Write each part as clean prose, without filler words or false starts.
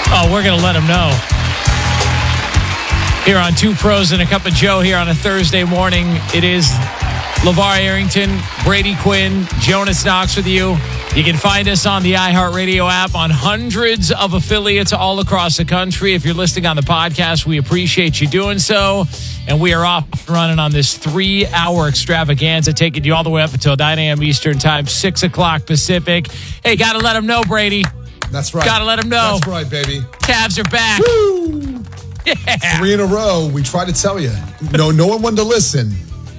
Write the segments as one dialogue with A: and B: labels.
A: Oh, we're going to let him know. Here on Two Pros and a Cup of Joe here on a Thursday morning. It is LeVar Arrington, Brady Quinn, Jonas Knox with you. You can find us on the iHeartRadio app on hundreds of affiliates all across the country. If you're listening on the podcast, we appreciate you doing so. And we are off and running on this 3-hour extravaganza, taking you all the way up until 9 a.m. Eastern Time, 6 o'clock Pacific. Hey, got to let them know, Brady.
B: That's right.
A: Got to let them know.
B: That's right, baby.
A: Cavs are back.
B: Woo!
A: Yeah.
B: 3 in a row. We tried to tell you. No one wanted to listen.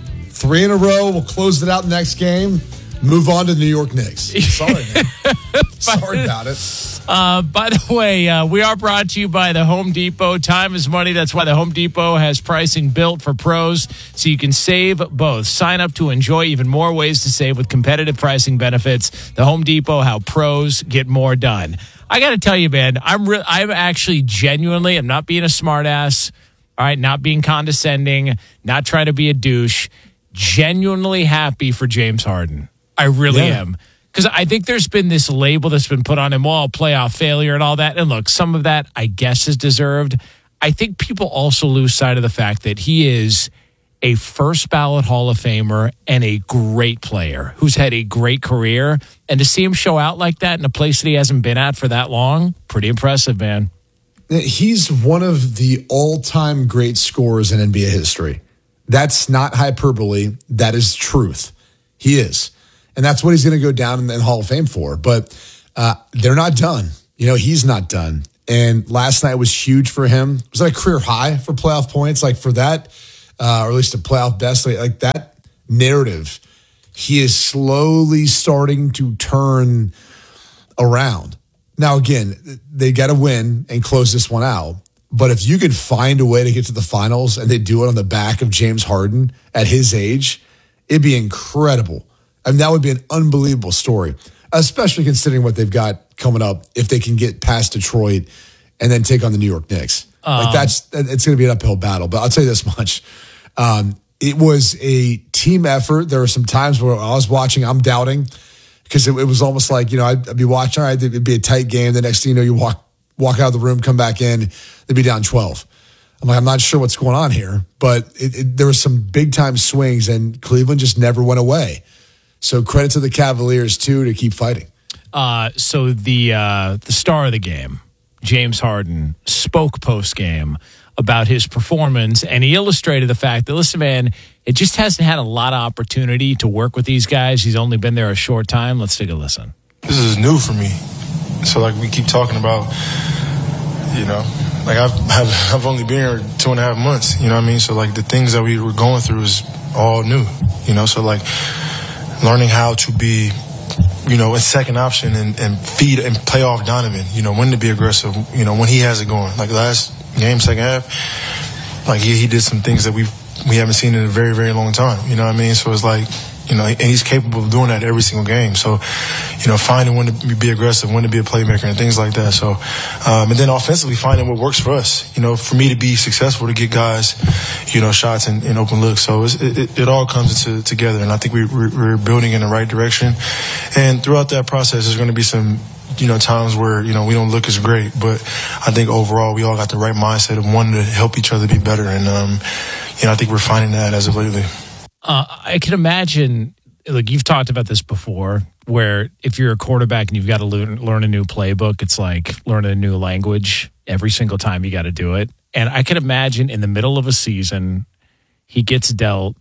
B: 3 in a row. We'll close it out next game. Move on to the New York Knicks. Sorry, man. Sorry about it.
A: By the way, we are brought to you by the Home Depot. Time is money. That's why the Home Depot has pricing built for pros, so you can save both. Sign up to enjoy even more ways to save with competitive pricing benefits. The Home Depot, how pros get more done. I got to tell you, man, I'm actually genuinely, I'm not being a smartass, all right, not being condescending, not trying to be a douche, genuinely happy for James Harden. I really am. Because I think there's been this label that's been put on him, well, playoff failure and all that. And look, some of that, I guess, is deserved. I think people also lose sight of the fact that he is a first ballot Hall of Famer and a great player who's had a great career. And to see him show out like that in a place that he hasn't been at for that long, pretty impressive, man.
B: He's one of the all-time great scorers in NBA history. That's not hyperbole. That is truth. He is. And that's what he's going to go down in the Hall of Fame for. But they're not done. You know, he's not done. And last night was huge for him. Was that a career high for playoff points? Like for that, or at least a playoff best, like that narrative, he is slowly starting to turn around. Now, again, they got to win and close this one out. But if you could find a way to get to the finals and they do it on the back of James Harden at his age, it'd be incredible. I mean, that would be an unbelievable story, especially considering what they've got coming up if they can get past Detroit and then take on the New York Knicks. It's going to be an uphill battle. But I'll tell you this much. It was a team effort. There were some times where I was watching, I'm doubting, because it was almost like, you know, I'd be watching, all right, it'd be a tight game. The next thing you know, you walk out of the room, come back in, they'd be down 12. I'm like, I'm not sure what's going on here. But there were some big-time swings, and Cleveland just never went away. So credit to the Cavaliers, too, to keep fighting.
A: So the star of the game, James Harden, spoke post-game about his performance, and he illustrated the fact that, listen, man, it just hasn't had a lot of opportunity to work with these guys. He's only been there a short time. Let's take a listen.
C: This is new for me. So, like, we keep talking about, you know, like I've only been here 2.5 months, you know what I mean? So, like, the things that we were going through is all new, you know? So, like, learning how to be, you know, a second option and feed and play off Donovan, you know, when to be aggressive, you know, when he has it going. Like last game, second half, like he did some things that we haven't seen in a very, very long time, you know what I mean? So it's like, you know, and he's capable of doing that every single game. So, you know, finding when to be aggressive, when to be a playmaker and things like that. So, and then offensively finding what works for us, you know, for me to be successful, to get guys, you know, shots and open looks. So it all comes together. And I think we're building in the right direction. And throughout that process, there's going to be some, you know, times where, you know, we don't look as great. But I think overall we all got the right mindset of wanting to help each other be better. And, you know, I think we're finding that as of lately.
A: I can imagine, like you've talked about this before, where if you're a quarterback and you've got to learn a new playbook, it's like learning a new language every single time you got to do it. And I can imagine in the middle of a season, he gets dealt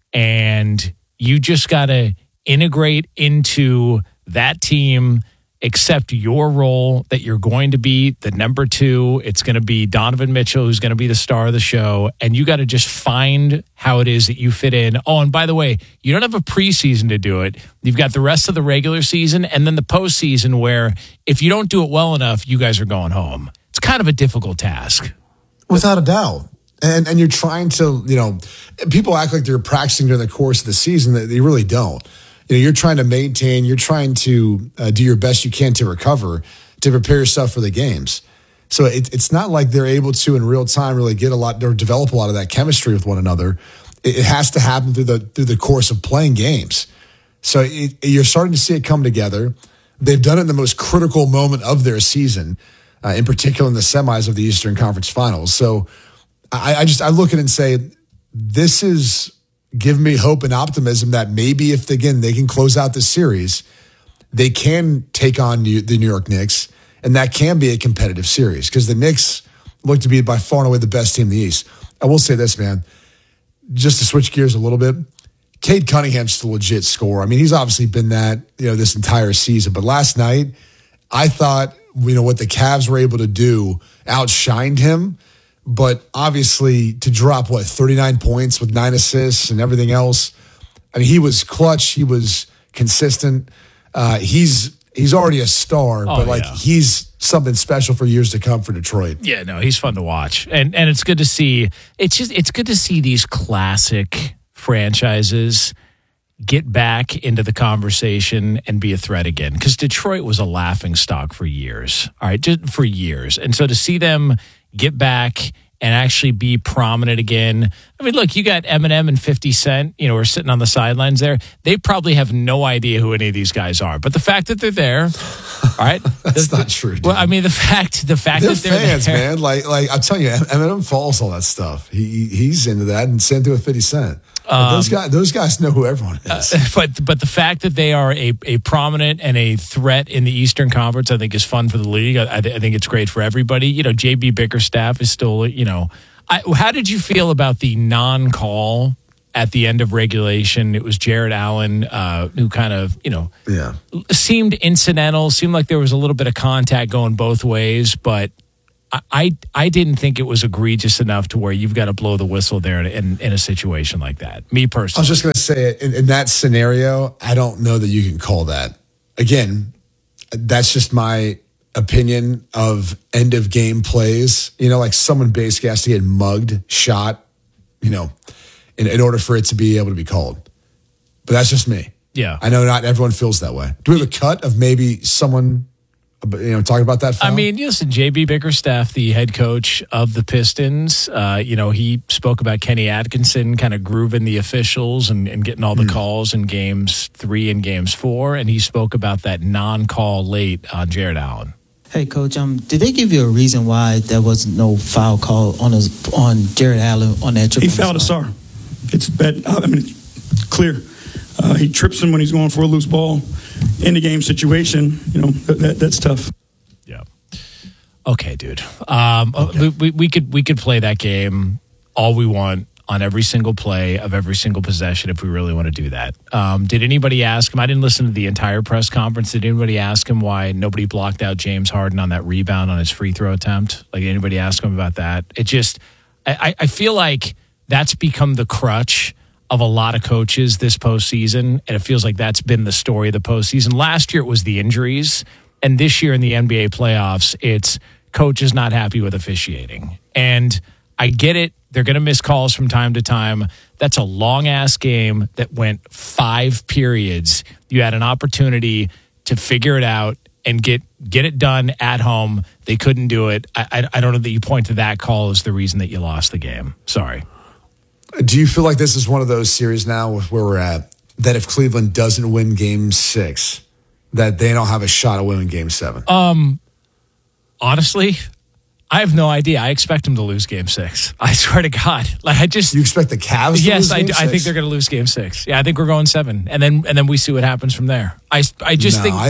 A: and you just got to integrate into that team, accept your role that you're going to be the number 2. It's going to be Donovan Mitchell, who's going to be the star of the show. And you got to just find how it is that you fit in. Oh, and by the way, you don't have a preseason to do it. You've got the rest of the regular season and then the postseason where if you don't do it well enough, you guys are going home. It's kind of a difficult task.
B: Without a doubt. And you're trying to, you know, people act like they're practicing during the course of the season. That they really don't. You know, you're trying to maintain, you're trying to do your best you can to recover, to prepare yourself for the games. So it's not like they're able to in real time really get a lot or develop a lot of that chemistry with one another. It has to happen through the course of playing games. So you're starting to see it come together. They've done it in the most critical moment of their season. in particular in the semis of the Eastern Conference Finals. So I look at it and say, this is giving me hope and optimism that maybe if, again, they can close out this series, they can take on the New York Knicks, and that can be a competitive series because the Knicks look to be by far and away the best team in the East. I will say this, man, just to switch gears a little bit, Cade Cunningham's the legit scorer. I mean, he's obviously been that, this entire season, but last night I thought, what the Cavs were able to do outshined him. But obviously, to drop 39 points with 9 assists and everything else, I mean, he was clutch. He was consistent. He's already a star, but he's something special for years to come for Detroit.
A: Yeah, no, he's fun to watch, and it's good to see. It's good to see these classic franchises get back into the conversation and be a threat again, because Detroit was a laughing stock for years. All right, just for years, and so to see them get back and actually be prominent again. I mean, look, you got Eminem and 50 Cent, are sitting on the sidelines there. They probably have no idea who any of these guys are. But the fact that they're there, all right?
B: That's not true, dude.
A: Well, I mean, the fact
B: they're
A: that they're
B: fans,
A: there.
B: Man. Like I'm telling you, Eminem follows all that stuff. He's into that, and same thing with 50 Cent. Those guys know who everyone is.
A: But the fact that they are a prominent and a threat in the Eastern Conference, I think, is fun for the league. I think it's great for everybody. JB Bickerstaff is still, how did you feel about the non-call at the end of regulation? It was Jared Allen who kind of, seemed incidental, seemed like there was a little bit of contact going both ways, but I didn't think it was egregious enough to where you've got to blow the whistle there in a situation like that. Me personally.
B: I was just going to say, in that scenario, I don't know that you can call that. Again, that's just my opinion of end of game plays. Like someone basically has to get mugged, shot, in order for it to be able to be called. But that's just me.
A: Yeah.
B: I know not everyone feels that way. Do we have a cut of maybe someone talking about that foul?
A: I mean, listen, JB Bickerstaff, the head coach of the Pistons, he spoke about Kenny Atkinson kind of grooving the officials and getting all the calls in games 3 and games 4, and he spoke about that non-call late on Jared Allen.
D: Hey, Coach, did they give you a reason why there was no foul call on Jared Allen on that triple?
E: He fouled a SAR. It's bad. I mean, it's clear. He trips him when he's going for a loose ball. In the game situation, that's tough.
A: Yeah. Okay, dude. We could play that game all we want on every single play of every single possession if we really want to do that. Did anybody ask him? I didn't listen to the entire press conference. Did anybody ask him why nobody blocked out James Harden on that rebound on his free throw attempt? Like, anybody ask him about that? It just, I feel like that's become the crutch of a lot of coaches this postseason, and it feels like that's been the story of the postseason. Last year it was the injuries, and this year in the NBA playoffs, it's coaches not happy with officiating. And I get it. They're going to miss calls from time to time. That's a long-ass game that went 5 periods. You had an opportunity to figure it out and get it done at home. They couldn't do it. I don't know that you point to that call as the reason that you lost the game. Sorry.
B: Do you feel like this is one of those series now with where we're at, that if Cleveland doesn't win game 6, that they don't have a shot at winning game 7?
A: Honestly, I have no idea. I expect them to lose game 6. I swear to God.
B: You expect the Cavs to
A: yes,
B: lose game 6?
A: I think they're going to lose game 6. Yeah, I think we're going 7. And then we see what happens from there. I think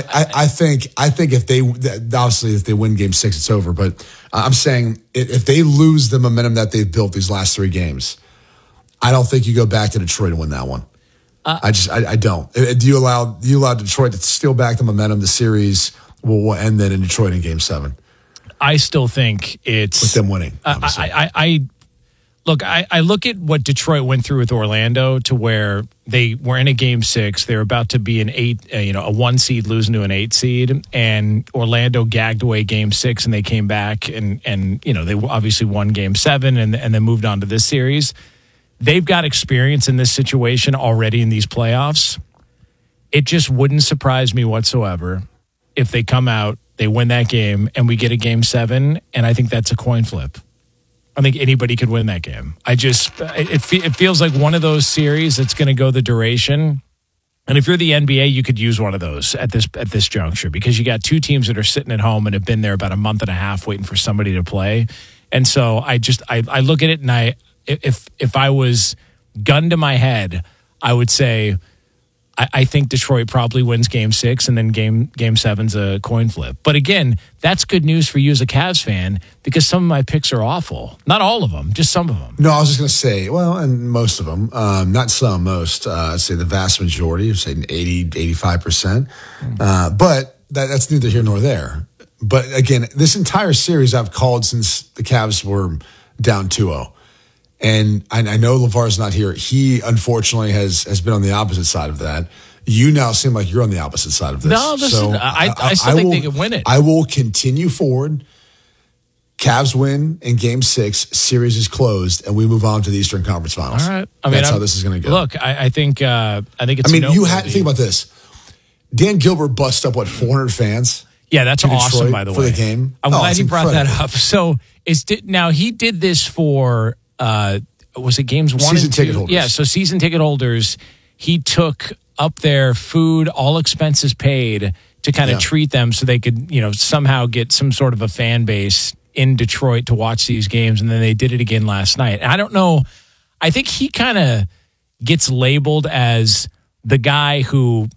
A: if they, obviously if they win game 6, it's over. But I'm saying if they lose the momentum that they've built these last 3 games, I don't think you go back to Detroit and win that one. I don't. Do you allow Detroit to steal back the momentum? The series will end then in Detroit in game 7. I still think it's
B: with them winning.
A: I look at what Detroit went through with Orlando, to where they were in a game 6. They were about to be a 1 seed losing to an 8 seed, and Orlando gagged away game 6, and they came back and they obviously won game 7 and then moved on to this series. They've got experience in this situation already in these playoffs. It just wouldn't surprise me whatsoever if they come out, they win that game, and we get a game 7, and I think that's a coin flip. I think anybody could win that game. It feels like one of those series that's going to go the duration, And if you're the NBA, you could use one of those at this juncture because you got two teams that are sitting at home and have been there about a month and a half waiting for somebody to play. And so I look at it and if I was gun to my head, I would say I think Detroit probably wins Game 6 and then Game 7's a coin flip. But again, that's good news for you as a Cavs fan because some of my picks are awful. Not all of them, just some of them.
B: No, I was just going to say, well, and most of them, not some, most. I'd say the vast majority, say 80, 85%. But that's neither here nor there. But again, this entire series I've called since the Cavs were down 2-0. And I know LeVar's not here. He, unfortunately, has been on the opposite side of that. You now seem like you're on the opposite side of this.
A: No, listen, so I still think they can win it.
B: I will continue forward. Cavs win in Game 6. Series is closed, and we move on to the Eastern Conference Finals.
A: All right.
B: That's how this is going to go.
A: Look, I think it's.
B: I mean, you had to think about this. Dan Gilbert bust up 400 fans.
A: Yeah, that's awesome.
B: Detroit
A: by the way,
B: for the game.
A: I'm glad he brought
B: incredible.
A: that up. So now he did this for. Was it games 1
B: season
A: and 2?
B: Ticket holders.
A: Yeah, so season ticket holders. He took up their food, all expenses paid, to kind of treat them so they could, somehow get some sort of a fan base in Detroit to watch these games. And then they did it again last night. And I don't know. I think he kind of gets labeled as the guy who,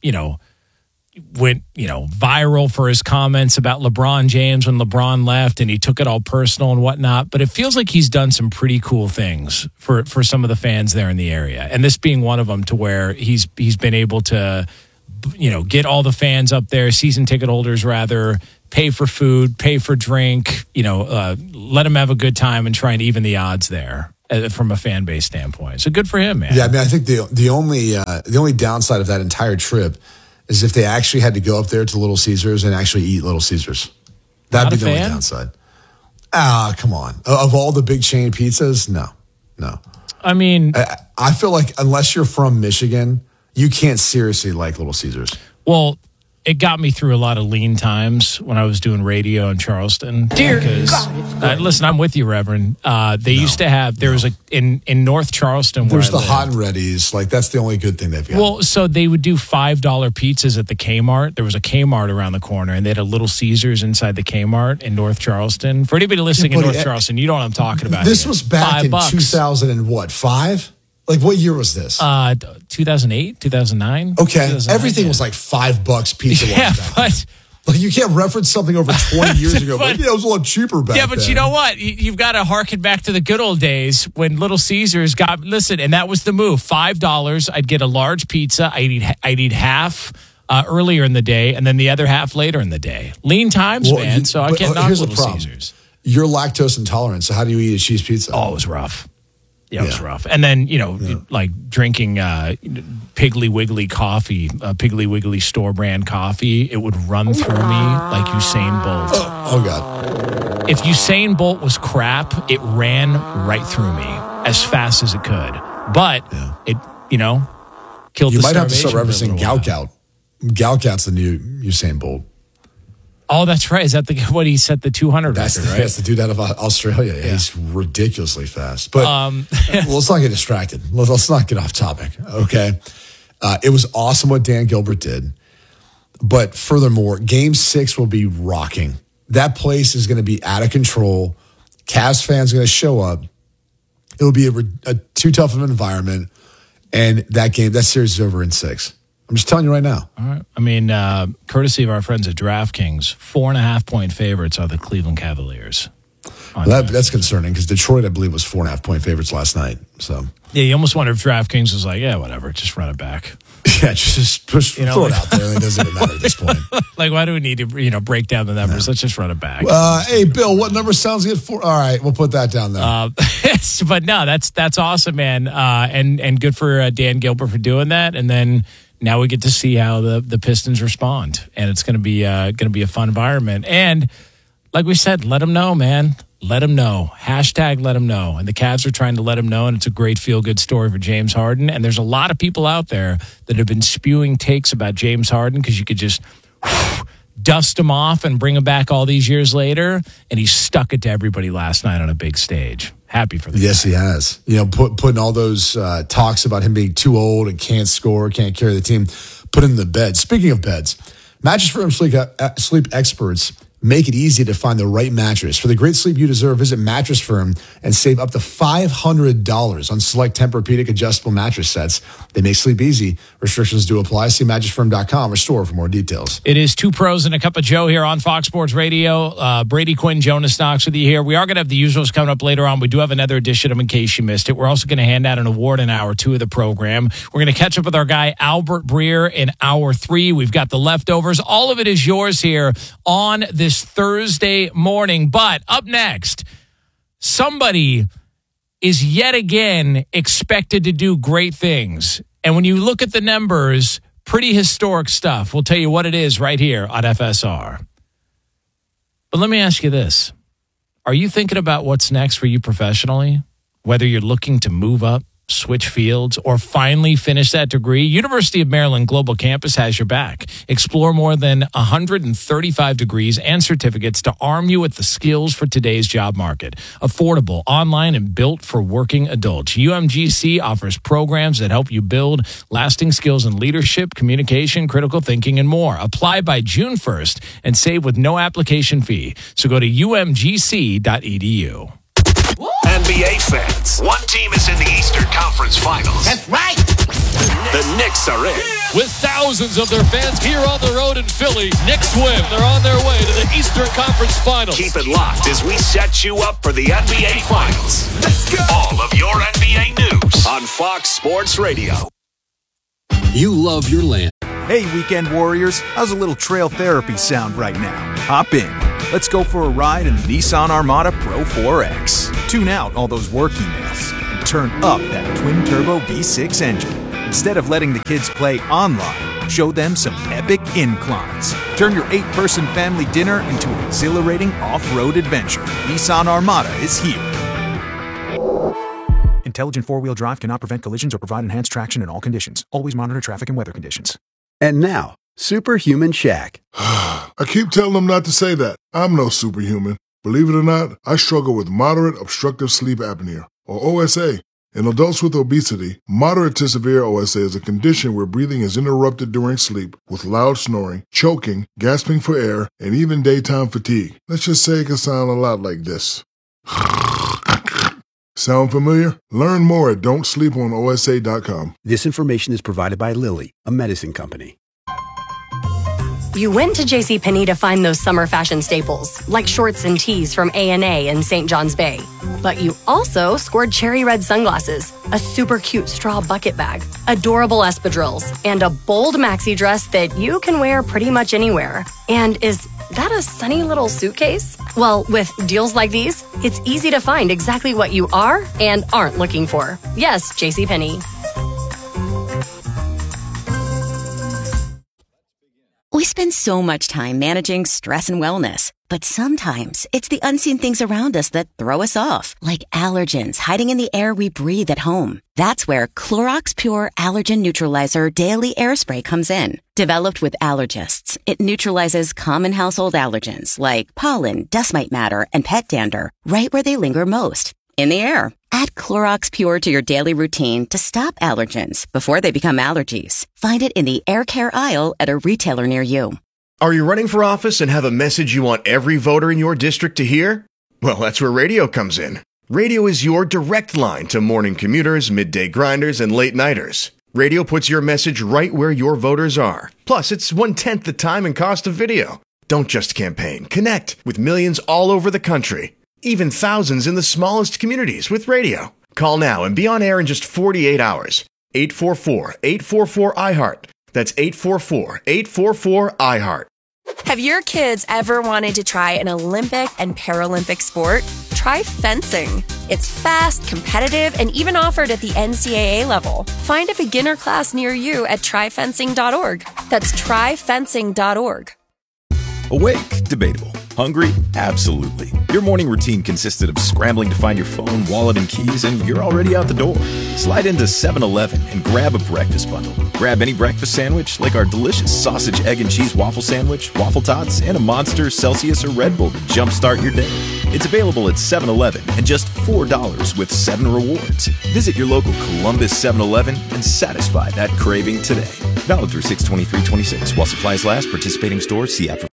A: went, viral for his comments about LeBron James when LeBron left and he took it all personal and whatnot. But it feels like he's done some pretty cool things for some of the fans there in the area. And this being one of them to where he's been able to, get all the fans up there, season ticket holders rather, pay for food, pay for drink, let them have a good time and try and even the odds there from a fan base standpoint. So good for him, man.
B: Yeah, I mean, I think the only downside of that entire trip is if they actually had to go up there to Little Caesars and actually eat Little Caesars. That'd be the only downside. Come on. Of all the big chain pizzas, no.
A: I mean,
B: I feel like unless you're from Michigan, you can't seriously like Little Caesars.
A: Well, it got me through a lot of lean times when I was doing radio in Charleston. Listen, I'm with you, Reverend. They used to have, there was in North Charleston where
B: there's the Hot and Ready's. Like, that's the only good thing they've got.
A: Well, so they would do $5 pizzas at the Kmart. There was a Kmart around the corner, and they had a Little Caesars inside the Kmart in North Charleston. For anybody listening in North Charleston, you know what I'm talking about.
B: This was back in
A: $5.
B: 2005? Like, what year was this?
A: 2008, 2009.
B: Okay, everything was like $5 pizza.
A: Yeah, but
B: like you can't reference something over 20 years ago. But it was a lot cheaper back then.
A: Yeah, but you know what? You've got to harken back to the good old days when Little Caesars and that was the move. $5. I'd get a large pizza. I'd eat half earlier in the day, and then the other half later in the day. Lean times, man. So I can't knock Little Caesars.
B: You're lactose intolerant, so how do you eat a cheese pizza?
A: Oh, it was rough. Yeah, it was rough. And then, like drinking Piggly Wiggly coffee, Piggly Wiggly store brand coffee, it would run through me like Usain Bolt.
B: Oh, God.
A: If Usain Bolt was crap, it ran right through me as fast as it could. But it, killed the starvation.
B: You might have to start referencing Gout. Gout's the new Usain Bolt.
A: Oh, that's right. Is that what he set the 200 record, right?
B: That's the dude out of Australia. Yeah. He's ridiculously fast. But let's not get distracted. Let's not get off topic, okay? It was awesome what Dan Gilbert did. But furthermore, Game 6 will be rocking. That place is going to be out of control. Cavs fans are going to show up. It'll be a too tough of an environment. And that series is over in 6. I'm just telling you right now.
A: All right. I mean, courtesy of our friends at DraftKings, 4.5-point favorites are the Cleveland Cavaliers.
B: That's concerning because Detroit, I believe, was 4.5-point favorites last night. So
A: yeah, you almost wonder if DraftKings was like, yeah, whatever, just run it back.
B: Yeah, just throw it out there. It doesn't even matter at this point.
A: Like, why do we need to break down the numbers? Let's just run it back.
B: Hey, Bill, what number sounds good for? All right, we'll put that down there.
A: But no, that's awesome, man, and good for Dan Gilbert for doing that, and then. Now we get to see how the Pistons respond, and it's going to be a fun environment. And like we said, let them know, man. Let them know. Hashtag let them know. And the Cavs are trying to let them know, and it's a great feel-good story for James Harden. And there's a lot of people out there that have been spewing takes about James Harden because you could just dust him off and bring him back all these years later, and he stuck it to everybody last night on a big stage. Happy for the guy.
B: Yes, he has. Putting all those talks about him being too old and can't score, can't carry the team, put in the bed. Speaking of beds, Mattress Firm sleep experts make it easy to find the right mattress. For the great sleep you deserve, visit Mattress Firm and save up to $500 on select Tempur-Pedic adjustable mattress sets. They make sleep easy. Restrictions do apply. See mattressfirm.com or store for more details.
A: It is Two Pros and a Cup of Joe here on Fox Sports Radio. Brady Quinn, Jonas Knox with you here. We are going to have the usuals coming up later on. We do have another edition of In Case You Missed It. We're also going to hand out an award in hour 2 of the program. We're going to catch up with our guy Albert Breer in hour 3. We've got the leftovers. All of it is yours here on this Thursday morning. But up next, somebody is yet again expected to do great things. And when you look at the numbers, pretty historic stuff. We'll tell you what it is right here on FSR. But let me ask you this. Are you thinking about what's next for you professionally? Whether you're looking to move up, switch fields, or finally finish that degree, University of Maryland Global Campus has your back. Explore more than 135 degrees and certificates to arm you with the skills for today's job market. Affordable, online, and built for working adults. UMGC offers programs that help you build lasting skills in leadership, communication, critical thinking, and more. Apply by June 1st and save with no application fee. So go to umgc.edu.
F: NBA fans, one team is in the Eastern Conference Finals.
G: That's right.
F: The Knicks are in.
H: With thousands of their fans here on the road in Philly, Knicks win. They're on their way to the Eastern Conference Finals.
F: Keep it locked as we set you up for the NBA Finals. Let's go. All of your NBA news on Fox Sports Radio.
I: You love your land.
J: Hey, weekend warriors, how's a little trail therapy sound right now? Hop in. Let's go for a ride in the Nissan Armada Pro 4X. Tune out all those work emails and turn up that twin-turbo V6 engine. Instead of letting the kids play online, show them some epic inclines. Turn your 8-person family dinner into an exhilarating off-road adventure. Nissan Armada is here. Intelligent four-wheel drive cannot prevent collisions or provide enhanced traction in all conditions. Always monitor traffic and weather conditions.
I: And now, Superhuman Shaq.
K: I keep telling them not to say that. I'm no superhuman. Believe it or not, I struggle with moderate obstructive sleep apnea, or OSA. In adults with obesity, moderate to severe OSA is a condition where breathing is interrupted during sleep with loud snoring, choking, gasping for air, and even daytime fatigue. Let's just say it can sound a lot like this. Sound familiar? Learn more at don'tsleeponosa.com.
I: This information is provided by Lilly, a medicine company.
L: You went to JCPenney to find those summer fashion staples, like shorts and tees from A&A and St. John's Bay. But you also scored cherry red sunglasses, a super cute straw bucket bag, adorable espadrilles, and a bold maxi dress that you can wear pretty much anywhere. And is that a sunny little suitcase? Well, with deals like these, it's easy to find exactly what you are and aren't looking for. Yes, JCPenney.
M: We spend so much time managing stress and wellness, but sometimes it's the unseen things around us that throw us off, like allergens hiding in the air we breathe at home. That's where Clorox Pure Allergen Neutralizer Daily Air Spray comes in. Developed with allergists, it neutralizes common household allergens like pollen, dust mite matter, and pet dander right where they linger most, in the air. Add Clorox Pure to your daily routine to stop allergens before they become allergies. Find it in the air care aisle at a retailer near you.
N: Are you running for office and have a message you want every voter in your district to hear? Well, that's where radio comes in. Radio is your direct line to morning commuters, midday grinders, and late nighters. Radio puts your message right where your voters are. Plus, it's 1/10 the time and cost of video. Don't just campaign. Connect with millions all over the country. Even thousands in the smallest communities with radio. Call now and be on air in just 48 hours. 844-844-IHEART. That's 844-844-IHEART.
O: Have your kids ever wanted to try an Olympic and Paralympic sport? Try fencing. It's fast, competitive, and even offered at the NCAA level. Find a beginner class near you at tryfencing.org. That's tryfencing.org.
P: Awake? Debatable. Hungry? Absolutely. Your morning routine consisted of scrambling to find your phone, wallet, and keys, and you're already out the door. Slide into 7-Eleven and grab a breakfast bundle. Grab any breakfast sandwich, like our delicious sausage, egg, and cheese waffle sandwich, waffle tots, and a Monster, Celsius, or Red Bull to jumpstart your day. It's available at 7-Eleven and just $4 with 7 rewards. Visit your local Columbus 7-Eleven and satisfy that craving today. Valid through 6/23/26. While supplies last, participating stores see app for.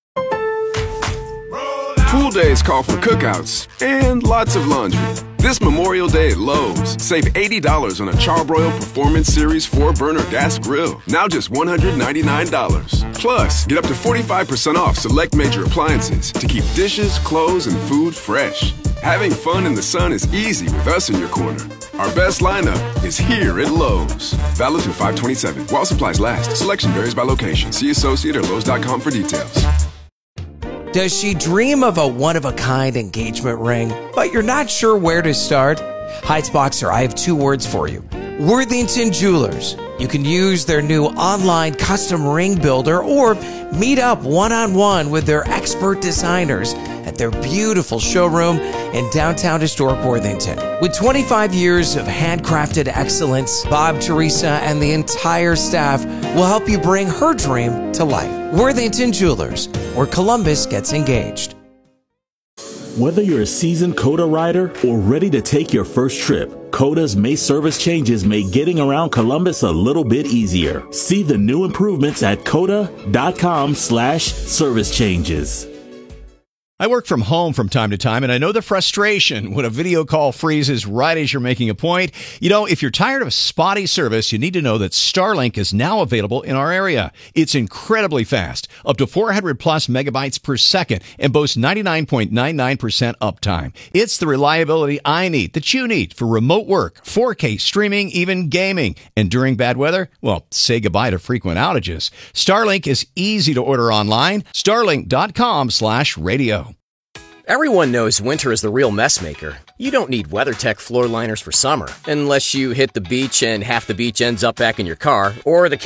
G: Pool days call for cookouts and lots of laundry. This Memorial Day at Lowe's, save $80 on a Charbroil Performance Series 4-burner gas grill. Now just $199. Plus, get up to 45% off select major appliances to keep dishes, clothes, and food fresh. Having fun in the sun is easy with us in your corner. Our best lineup is here at Lowe's. Valid through 5/27. While supplies last. Selection varies by location. See associate or Lowe's.com for details.
Q: Does she dream of a one-of-a-kind engagement ring, but you're not sure where to start? Heights Boxer, I have 2 words for you. Worthington Jewelers. You can use their new online custom ring builder or meet up one-on-one with their expert designers at their beautiful showroom in downtown historic Worthington. With 25 years of handcrafted excellence, Bob, Teresa, and the entire staff will help you bring her dream to life. Worthington Jewelers, where Columbus gets engaged.
R: Whether you're a seasoned COTA rider or ready to take your first trip, COTA's May service changes make getting around Columbus a little bit easier. See the new improvements at COTA.com/service changes.
S: I work from home from time to time, and I know the frustration when a video call freezes right as you're making a point. You know, if you're tired of spotty service, you need to know that Starlink is now available in our area. It's incredibly fast, up to 400 plus megabytes per second, and boasts 99.99% uptime. It's the reliability I need, that you need, for remote work, 4K streaming, even gaming. And during bad weather, well, say goodbye to frequent outages. Starlink is easy to order online. Starlink.com/radio.
T: Everyone knows winter is the real mess maker. You don't need WeatherTech floor liners for summer, unless you hit the beach and half the beach ends up back in your car, or the